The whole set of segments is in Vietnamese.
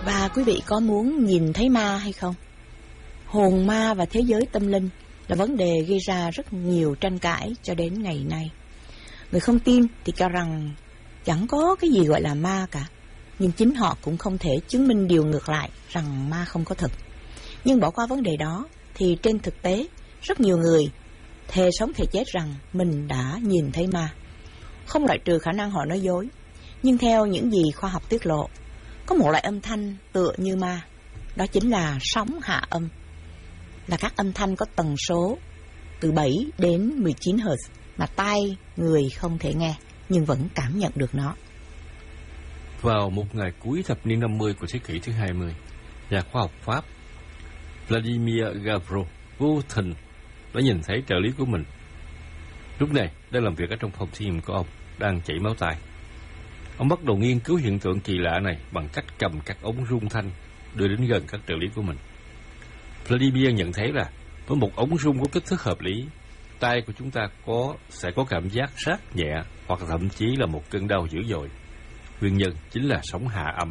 Và quý vị có muốn nhìn thấy ma hay không? Hồn ma và thế giới tâm linh là vấn đề gây ra rất nhiều tranh cãi cho đến ngày nay. Người không tin thì cho rằng chẳng có cái gì gọi là ma cả, nhưng chính họ cũng không thể chứng minh điều ngược lại, rằng ma không có thật. Nhưng bỏ qua vấn đề đó thì trên thực tế rất nhiều người thề sống thề chết rằng mình đã nhìn thấy ma. Không loại trừ khả năng họ nói dối, nhưng theo những gì khoa học tiết lộ, có một loại âm thanh tựa như ma, đó chính là sóng hạ âm, là các âm thanh có tần số từ 7 đến 19 Hz mà tai người không thể nghe nhưng vẫn cảm nhận được nó. Vào một ngày cuối thập niên 50 của thế kỷ thứ 20, nhà khoa học Pháp Vladimir Gavro vô tình đã nhìn thấy trợ lý của mình. Lúc này đang làm việc ở trong phòng thí nghiệm của ông, đang chảy máu tai. Ông bắt đầu nghiên cứu hiện tượng kỳ lạ này bằng cách cầm các ống rung thanh đưa đến gần các trợ lý của mình. Vladimir nhận thấy là với một ống rung có kích thước hợp lý, tai của chúng ta sẽ có cảm giác rát nhẹ hoặc thậm chí là một cơn đau dữ dội. Nguyên nhân chính là sóng hạ âm,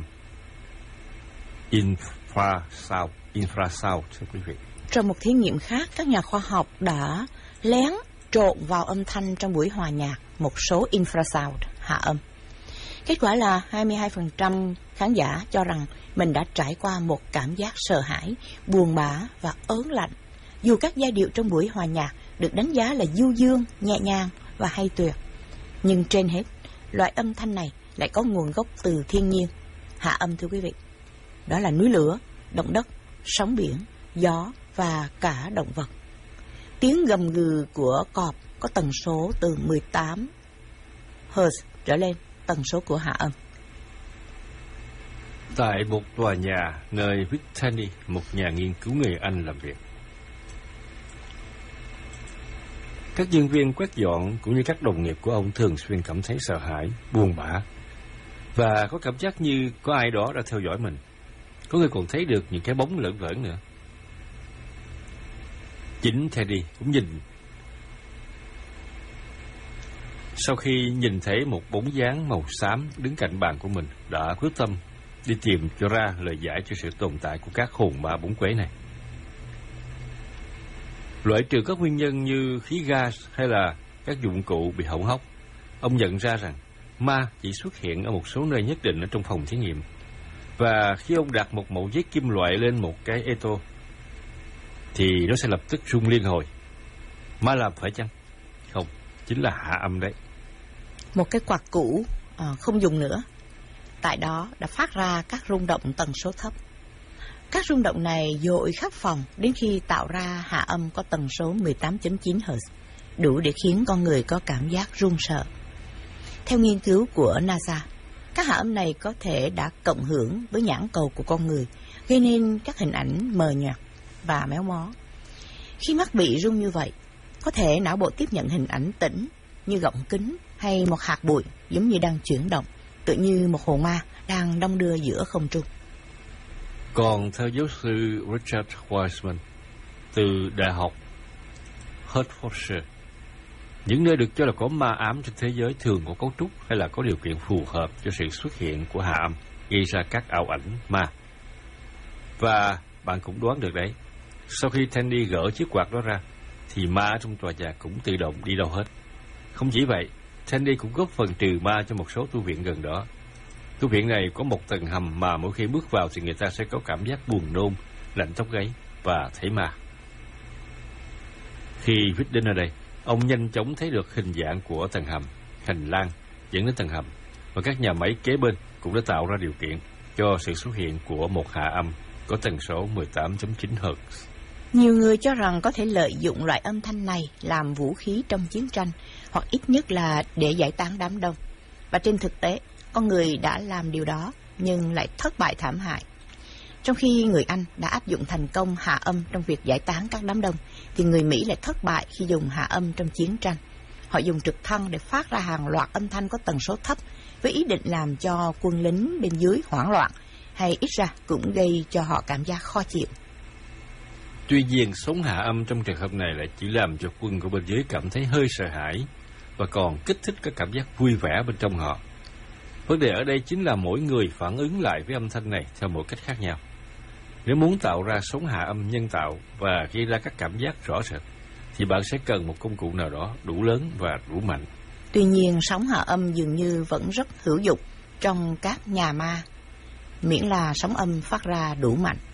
infrasound thưa quý vị. Trong một thí nghiệm khác, các nhà khoa học đã lén trộn vào âm thanh trong buổi hòa nhạc một số infrasound hạ âm. Kết quả là 22% khán giả cho rằng mình đã trải qua một cảm giác sợ hãi, buồn bã và ớn lạnh, dù các giai điệu trong buổi hòa nhạc được đánh giá là du dương, nhẹ nhàng và hay tuyệt. Nhưng trên hết, loại âm thanh này lại có nguồn gốc từ thiên nhiên. Hạ âm thưa quý vị, đó là núi lửa, động đất, sóng biển, gió và cả động vật. Tiếng gầm gừ của cọp có tần số từ 18 Hz trở lên, tần số của hạ âm. Tại một tòa nhà nơi Whitney, một nhà nghiên cứu người Anh làm việc, các nhân viên quét dọn cũng như các đồng nghiệp của ông thường xuyên cảm thấy sợ hãi, buồn bã và có cảm giác như có ai đó đã theo dõi mình. Có người còn thấy được những cái bóng lởn vởn nữa. Chính Teddy cũng nhìn. Sau khi nhìn thấy một bóng dáng màu xám đứng cạnh bàn của mình, đã quyết tâm đi tìm cho ra lời giải cho sự tồn tại của các hồn ma bóng quế này. Loại trừ các nguyên nhân như khí gas hay là các dụng cụ bị hỏng hóc, ông nhận ra rằng ma chỉ xuất hiện ở một số nơi nhất định ở trong phòng thí nghiệm. Và khi ông đặt một mẩu giấy kim loại lên một cái eto thì nó sẽ lập tức rung liên hồi. Ma làm phải chăng? Không, chính là hạ âm đấy. Một cái quạt cũ không dùng nữa, tại đó đã phát ra các rung động tần số thấp. Các rung động này dội khắp phòng đến khi tạo ra hạ âm có tần số 18.9 Hz, đủ để khiến con người có cảm giác run sợ. Theo nghiên cứu của NASA, các hạ âm này có thể đã cộng hưởng với nhãn cầu của con người, gây nên các hình ảnh mờ nhạt và méo mó. Khi mắt bị rung như vậy, có thể não bộ tiếp nhận hình ảnh tĩnh như gọng kính hay một hạt bụi giống như đang chuyển động, tự như một hồn ma đang đong đưa giữa không trung. Còn theo giáo sư Richard Wiseman từ Đại học Hertfordshire, những nơi được cho là có ma ám trên thế giới thường có cấu trúc hay là có điều kiện phù hợp cho sự xuất hiện của hạ âm, gây ra các ảo ảnh ma. Và bạn cũng đoán được đấy, sau khi Tandy gỡ chiếc quạt đó ra, thì ma trong tòa nhà cũng tự động đi đâu hết. Không chỉ vậy, Tandy cũng góp phần trừ ma cho một số tu viện gần đó. Tu viện này có một tầng hầm mà mỗi khi bước vào thì người ta sẽ có cảm giác buồn nôn, lạnh tóc gáy và thấy ma. Khi Vic đến ở đây, ông nhanh chóng thấy được hình dạng của tầng hầm, hành lang dẫn đến tầng hầm, và các nhà máy kế bên cũng đã tạo ra điều kiện cho sự xuất hiện của một hạ âm có tần số 18.9 Hz. Nhiều người cho rằng có thể lợi dụng loại âm thanh này làm vũ khí trong chiến tranh, hoặc ít nhất là để giải tán đám đông. Và trên thực tế, con người đã làm điều đó nhưng lại thất bại thảm hại. Trong khi người Anh đã áp dụng thành công hạ âm trong việc giải tán các đám đông, thì người Mỹ lại thất bại khi dùng hạ âm trong chiến tranh. Họ dùng trực thăng để phát ra hàng loạt âm thanh có tần số thấp với ý định làm cho quân lính bên dưới hoảng loạn, hay ít ra cũng gây cho họ cảm giác khó chịu. Tuy nhiên, sóng hạ âm trong trường hợp này lại chỉ làm cho quân của bên dưới cảm thấy hơi sợ hãi và còn kích thích các cảm giác vui vẻ bên trong họ. Vấn đề ở đây chính là mỗi người phản ứng lại với âm thanh này theo mỗi cách khác nhau. Nếu muốn tạo ra sóng hạ âm nhân tạo và gây ra các cảm giác rõ rệt, thì bạn sẽ cần một công cụ nào đó đủ lớn và đủ mạnh. Tuy nhiên, sóng hạ âm dường như vẫn rất hữu dụng trong các nhà ma, miễn là sóng âm phát ra đủ mạnh.